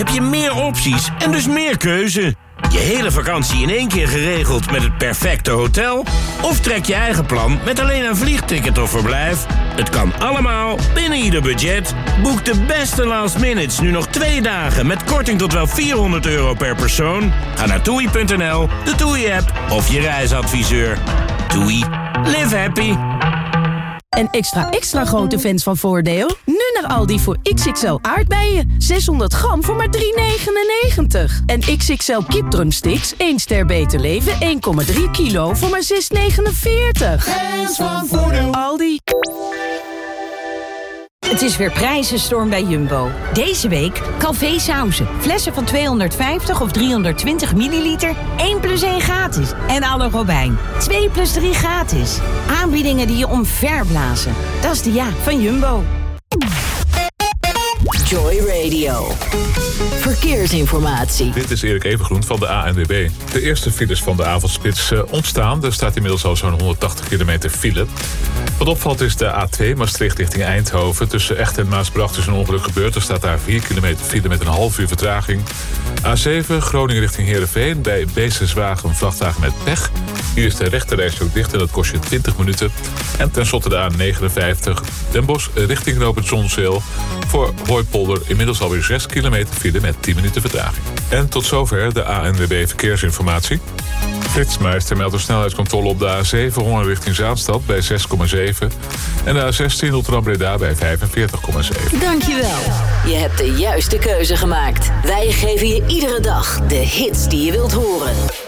je meer opties en dus meer keuze. Je hele vakantie in één keer geregeld met het perfecte hotel? Of trek je eigen plan met alleen een vliegticket of verblijf? Het kan allemaal binnen ieder budget. Boek de beste last minutes nu nog 2 dagen met korting tot wel €400 per persoon. Ga naar toei.nl, de TUI-app of je reisadviseur. TUI. Live happy. En extra grote fans van Voordeel? Nu naar Aldi voor XXL aardbeien. 600 gram voor maar €3,99. En XXL kipdrumsticks, 1 ster beter leven, 1,3 kilo voor maar €6,49. Fans van Voordeel. Aldi. Het is weer prijzenstorm bij Jumbo. Deze week Calvé sauzen. Flessen van 250 of 320 milliliter. 1 + 1 gratis. En alle Robijn. 2 + 3 gratis. Aanbiedingen die je omverblazen. Dat is de ja van Jumbo. Joy Radio. Verkeersinformatie. Dit is Erik Evengroen van de ANWB. De eerste files van de avondspits ontstaan. Er staat inmiddels al zo'n 180 kilometer file. Wat opvalt is de A2 Maastricht richting Eindhoven. Tussen Echt en Maasbracht is een ongeluk gebeurd. Er staat daar 4 kilometer file met een half uur vertraging. A7 Groningen richting Heerenveen. Bij Beestenswagen een vrachtwagen met pech. Hier is de rechterreis ook dicht en dat kost je 20 minuten. En tenslotte de A59 Den Bosch richting Knoopend Zonzeel. Voor Hooipolder inmiddels alweer 6 kilometer file met 10 minuten vertraging. En tot zover de ANWB Verkeersinformatie. Flitsmeister meldt een snelheidscontrole op de A7 Hoorn richting Zaanstad bij 6,7. En de A16 Rotterdam-Breda bij 45,7. Dankjewel. Je hebt de juiste keuze gemaakt. Wij geven je iedere dag de hits die je wilt horen.